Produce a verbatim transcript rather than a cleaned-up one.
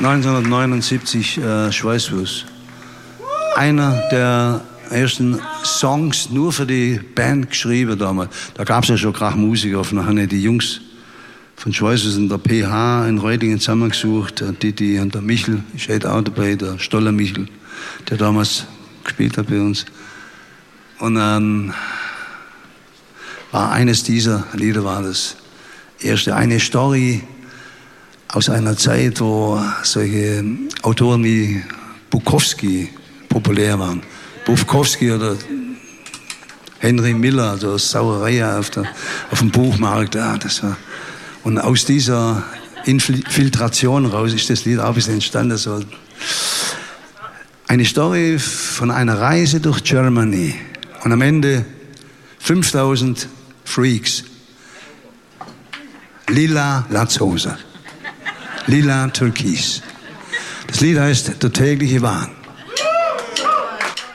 neunzehnhundertneunundsiebzig äh, Schweißfuß. Einer der ersten Songs nur für die Band geschrieben damals. Da gab es ja schon Krachmusiker. Dann haben die Jungs von Schweißfuß in der P H in Reutingen zusammengesucht. Der Didi und der Michel, ich hätte auch dabei, der Stoller Michel, der damals gespielt hat bei uns. Und ähm, war eines dieser Lieder war das erste. Eine Story aus einer Zeit, wo solche Autoren wie Bukowski populär waren. Bukowski oder Henry Miller, also Sauerei auf, der, auf dem Buchmarkt. Ja, das war, und aus dieser Infiltration raus ist das Lied auch ein bisschen entstanden. So. Eine Story von einer Reise durch Germany. Und am Ende fünftausend Freaks. Lila Latzhose. Lila Türkis. Das Lied heißt Der tägliche Wahn.